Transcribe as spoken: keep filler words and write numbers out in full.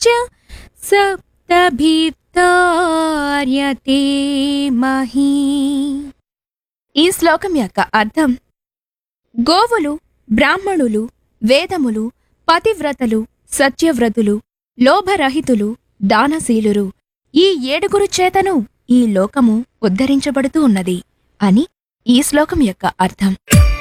च సప్తభిర్ధార్యతే మహీ. ఈ శ్లోకం యొక్క అర్థం: గోవులు, బ్రాహ్మణులు, వేదములు, పతివ్రతలు, సత్యవ్రతులు, లోభరహితులు, దానశీలురు, ఈ ఏడుగురు చేతను ఈ లోకము ఉద్ధరించబడుతూ ఉన్నది అని ఈ శ్లోకం యొక్క అర్థం.